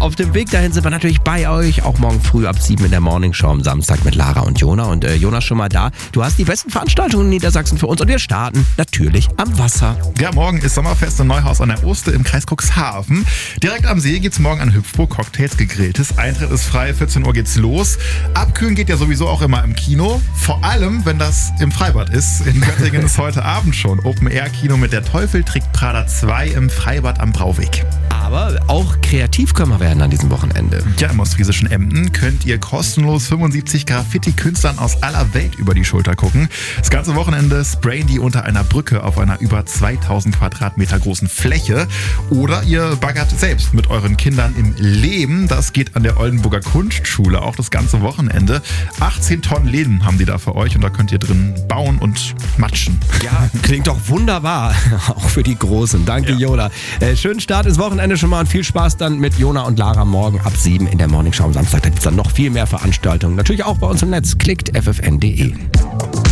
Auf dem Weg dahin sind wir natürlich bei euch, auch morgen früh ab 7 in der Morning Show am Samstag mit Lara und Jona. Und Jonas, schon mal da. Du hast die besten Veranstaltungen in Niedersachsen für uns und wir starten natürlich am Wasser. Ja, morgen ist Sommerfest in Neuhaus an der Oste im Kreis Cuxhaven. Direkt am See geht's morgen an Hüpfburg, Cocktails, Gegrilltes. Eintritt ist frei, 14 Uhr geht's los. Abkühlen geht ja sowieso auch immer im Kino. Vor allem, wenn das im Freibad ist. In Göttingen ist heute Abend schon Open-Air-Kino mit Der Teufel trägt Prada 2 im Freibad am Brauweg. Aber auch kreativ können wir werden an diesem Wochenende. Ja, im ostfriesischen Emden könnt ihr kostenlos 75 Graffiti-Künstlern aus aller Welt über die Schulter gucken. Das ganze Wochenende sprayen die unter einer Brücke auf einer über 2000 Quadratmeter großen Fläche. Oder ihr baggert selbst mit euren Kindern im Leben. Das geht an der Oldenburger Kunstschule auch das ganze Wochenende. 18 Tonnen Läden haben die da für euch und da könnt ihr drin bauen und matschen. Ja, klingt doch wunderbar. Auch für die Großen. Danke, ja. Jona. Schönen Start ins Wochenende schon mal und viel Spaß dann mit Jona und Lara morgen ab 7 in der Morning Show am Samstag. Da gibt es dann noch viel mehr Veranstaltungen. Natürlich auch bei uns im Netz. Klickt ffn.de.